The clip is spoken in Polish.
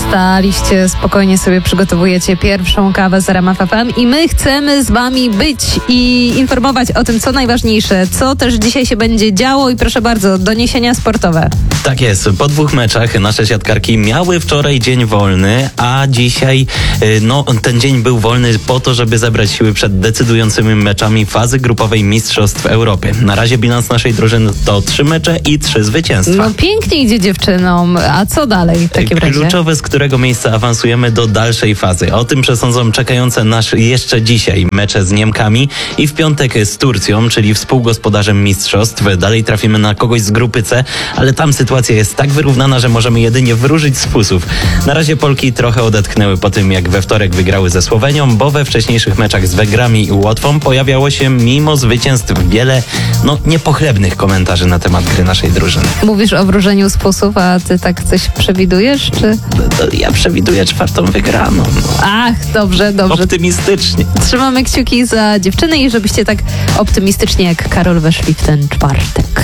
Wstaliście, spokojnie sobie przygotowujecie pierwszą kawę z RMF FM i my chcemy z wami być i informować o tym, co najważniejsze, co też dzisiaj się będzie działo i proszę bardzo, doniesienia sportowe. Tak jest, po 2 meczach nasze siatkarki miały wczoraj dzień wolny, a dzisiaj ten dzień był wolny po to, żeby zebrać siły przed decydującymi meczami fazy grupowej Mistrzostw Europy. Na razie bilans naszej drużyny to 3 mecze i 3 zwycięstwa. No pięknie idzie dziewczynom, a co dalej w takim razie? Kluczowe, z którego miejsca awansujemy do dalszej fazy. O tym przesądzą czekające nas jeszcze dzisiaj mecze z Niemkami i w piątek z Turcją, czyli współgospodarzem mistrzostw. Dalej trafimy na kogoś z grupy C, ale tam sytuacja jest tak wyrównana, że możemy jedynie wróżyć z fusów. Na razie Polki trochę odetchnęły po tym, jak we wtorek wygrały ze Słowenią, bo we wcześniejszych meczach z Węgrami i Łotwą pojawiało się mimo zwycięstw wiele niepochlebnych komentarzy na temat gry naszej drużyny. Mówisz o wróżeniu z fusów, a ty tak coś przewidujesz, czy? Ja przewiduję 4. wygraną. Ach, dobrze. Optymistycznie. Trzymamy kciuki za dziewczyny i żebyście tak optymistycznie jak Karol weszli w ten czwartek.